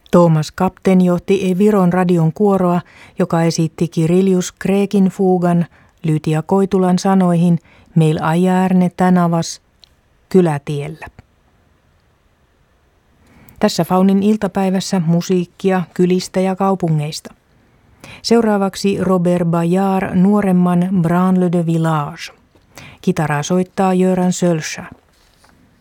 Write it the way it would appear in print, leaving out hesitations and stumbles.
Thomas Kapten johti Viron radion kuoroa, joka esitti Kirilius Kreekin fuugan Lydia Koitulan sanoihin Meil ajaärne tänavas kylätiellä. Tässä Faunin iltapäivässä musiikkia kylistä ja kaupungeista. Seuraavaksi Robert Bayard nuoremman Branle de Village. Kitaraa soittaa Göran Sölscha.